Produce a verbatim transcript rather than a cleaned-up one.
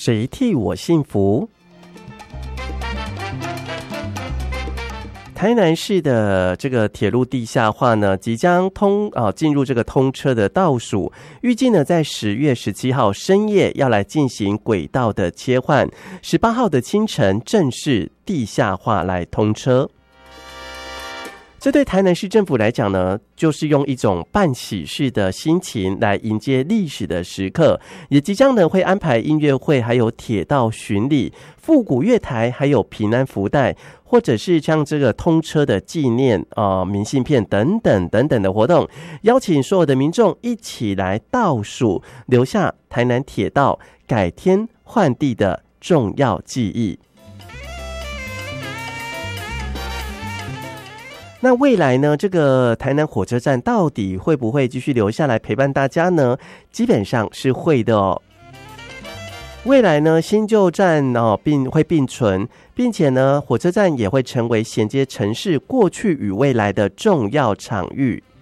谁替我幸福？台南市的这个铁路地下化呢，即将通啊进入这个通车的倒数，预计呢在十月十七号深夜要来进行轨道的切换，十八号的清晨正式地下化来通车。这对台南市政府来讲呢，就是用一种办喜事的心情来迎接历史的时刻，也即将呢会安排音乐会，还有铁道巡礼、复古月台，还有平安福袋，或者是像这个通车的纪念啊、呃、明信片等等等等的活动，邀请所有的民众一起来倒数，留下台南铁道改天换地的重要记忆。那未来呢，这个台南火车站到底会不会继续留下来陪伴大家呢？基本上是会的哦。未来呢，新旧站哦并会并存，并且呢，火车站也会成为衔接城市过去与未来的重要场域。